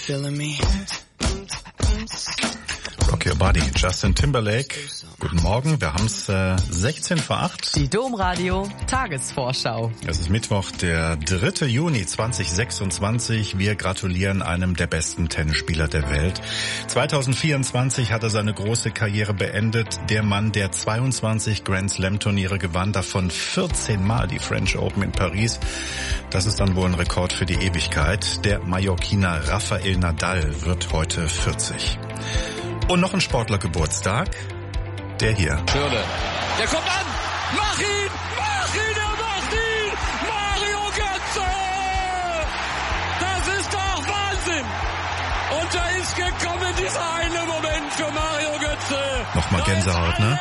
feeling me? Rock Your Body, Justin Timberlake. Guten Morgen, wir haben es 16 vor 8. Die Domradio Tagesvorschau. Es ist Mittwoch, der 3. Juni 2026. Wir gratulieren einem der besten Tennisspieler der Welt. 2024 hat er seine große Karriere beendet. Der Mann, der 22 Grand Slam Turniere gewann, davon 14 Mal die French Open in Paris. Das ist dann wohl ein Rekord für die Ewigkeit. Der Mallorquiner Rafael Nadal wird heute 40. Und noch ein Sportler Geburtstag. Der hier. Schürrle. Der kommt an! Mach ihn! Mach ihn! Er macht ihn! Mario Götze! Das ist doch Wahnsinn! Und da ist gekommen dieser eine Moment für Mario Götze. Nochmal Gänsehaut, ne?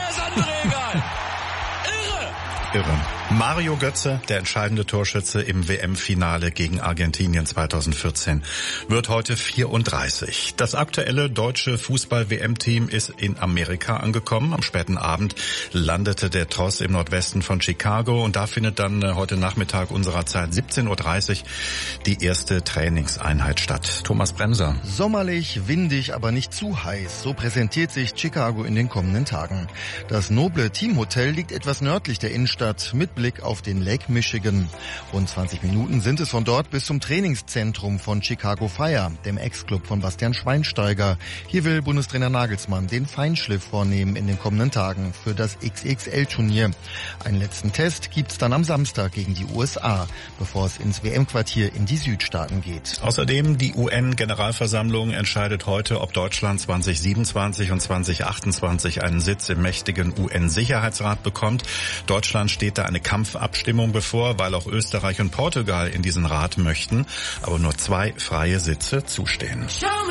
Irre. Mario Götze, der entscheidende Torschütze im WM-Finale gegen Argentinien 2014, wird heute 34. Das aktuelle deutsche Fußball-WM-Team ist in Amerika angekommen. Am späten Abend landete der TOS im Nordwesten von Chicago und da findet dann heute Nachmittag unserer Zeit 17.30 Uhr die erste Trainingseinheit statt. Thomas Bremser. Sommerlich, windig, aber nicht zu heiß. So präsentiert sich Chicago in den kommenden Tagen. Das noble Teamhotel liegt etwas nördlich der Innenstadt mit Blick auf den Lake Michigan. Rund 20 Minuten sind es von dort bis zum Trainingszentrum von Chicago Fire, dem Ex-Club von Bastian Schweinsteiger. Hier will Bundestrainer Nagelsmann den Feinschliff vornehmen in den kommenden Tagen für das XXL-Turnier. Einen letzten Test gibt's dann am Samstag gegen die USA, bevor es ins WM-Quartier in die Südstaaten geht. Außerdem die UN-Generalversammlung entscheidet heute, ob Deutschland 2027 und 2028 einen Sitz im mächtigen UN-Sicherheitsrat bekommt. Deutschland steht da eine Kampfabstimmung bevor, weil auch Österreich und Portugal in diesen Rat möchten, aber nur 2 freie Sitze zustehen.